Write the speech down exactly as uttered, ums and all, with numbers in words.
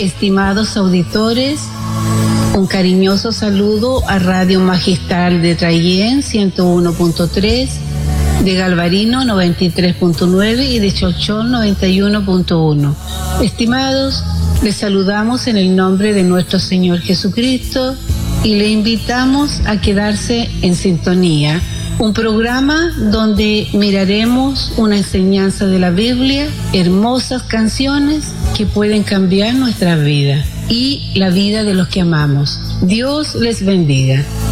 Estimados auditores, un cariñoso saludo a Radio Magistral de Traillén ciento uno punto tres, de Galvarino noventa y tres punto nueve y de Cholchol noventa y uno punto uno. Estimados, les saludamos en el nombre de nuestro Señor Jesucristo y le invitamos a quedarse en sintonía. Un programa donde miraremos una enseñanza de la Biblia, hermosas canciones que pueden cambiar nuestra vida y la vida de los que amamos. Dios les bendiga.